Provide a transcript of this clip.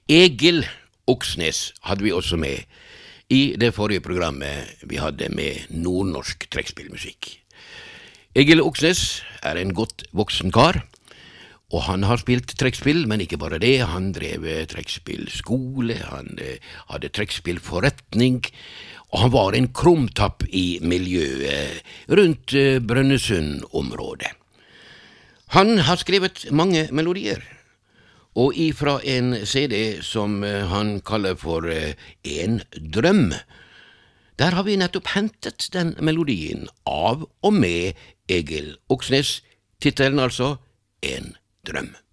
Egil Oksnes hadde vi også med i det forrige programmet vi hadde med nordnorsk trekkspillmusikk. Egil Oksnes er en godt voksen kar, og han har spilt trekkspill, men ikke bare det. Han drev trekkspillskole, han hadde trekkspillforretning, og han var en krumtapp i miljøet rundt Brønnøysund-området. Han har skrevet mange melodier, og ifra en CD som han kaller for En drøm. Der har vi nettopp hentet den melodien av og med Egil Oksnes, tittelen altså En drøm.